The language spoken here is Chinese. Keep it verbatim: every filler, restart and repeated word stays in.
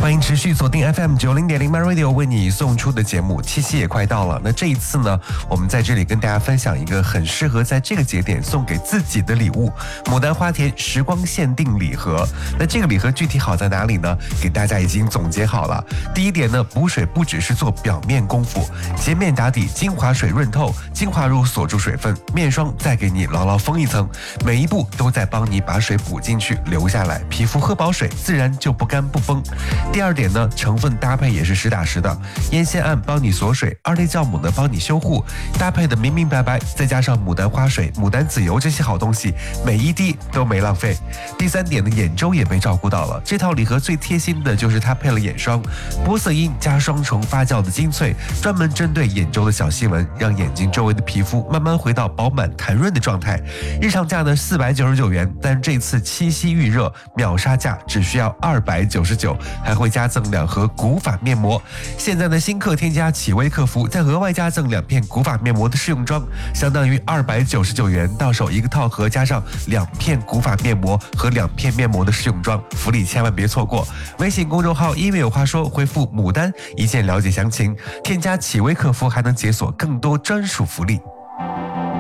欢迎持续锁定 F M 九零点零 My Radio 为你送出的节目，七夕也快到了。那这一次呢，我们在这里跟大家分享一个很适合在这个节点送给自己的礼物——牡丹花田时光限定礼盒。那这个礼盒具体好在哪里呢？给大家已经总结好了。第一点呢，补水不只是做表面功夫，洁面打底，精华水润透，精华乳锁住水分，面霜再给你牢牢封一层，每一步都在帮你把水补进去留下来，皮肤喝饱水自然就不干不崩。第二点呢，成分搭配也是实打实的，烟酰胺帮你锁水，二类酵母呢帮你修护，搭配的明明白白，再加上牡丹花水、牡丹籽油这些好东西，每一滴都没浪费。第三点呢，眼周也被照顾到了，这套礼盒最贴心的就是它配了眼霜，玻色因加双重发酵的精粹，专门针对眼周的小细纹，让眼睛周围的皮肤慢慢回到饱满弹润的状态。日常价呢四百九十九元，但这次七夕预热秒杀价只需要二百九十九，还会加赠两盒古法面膜。现在呢，新客添加启微客服，再额外加赠两片古法面膜的试用装，相当于二百九十九元，到手一个套盒，加上两片古法面膜和两片面膜的试用装，福利千万别错过。微信公众号“音乐有话说”，回复“牡丹”一键了解详情，添加启微客服还能解锁更多专属福利。